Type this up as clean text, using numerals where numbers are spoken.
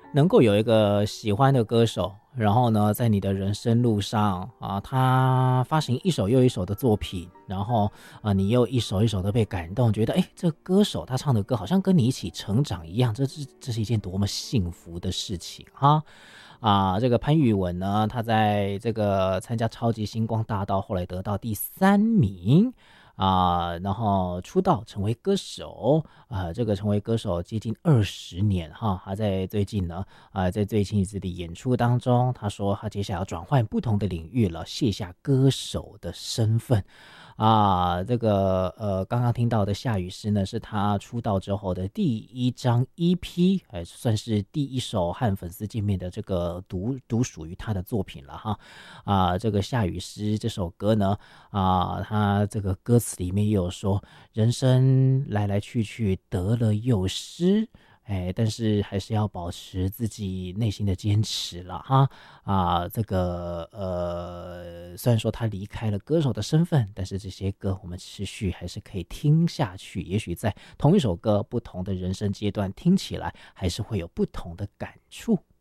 能够有一个喜欢的歌手，然后呢，在你的人生路上啊，他发行一首又一首的作品，然后你又一首一首的被感动，觉得这歌手他唱的歌好像跟你一起成长一样，这是一件多么幸福的事情哈！这个潘裕文呢，他在这个参加超级星光大道，后来得到第3名。然后出道成为歌手这个成为歌手接近20年哈，他在最近呢在最近一次的演出当中，他说他接下来要转换不同的领域了，卸下歌手的身份这个刚刚听到的夏雨诗呢，是他出道之后的第一张 EP，算是第一首和粉丝见面的这个独属于他的作品了哈这个夏雨诗这首歌呢他这个歌词里面也有说，人生来来去去得了又失。但是还是要保持自己内心的坚持了哈这个虽然说他离开了歌手的身份，但是这些歌我们持续还是可以听下去，也许在同一首歌不同的人生阶段听起来还是会有不同的感触。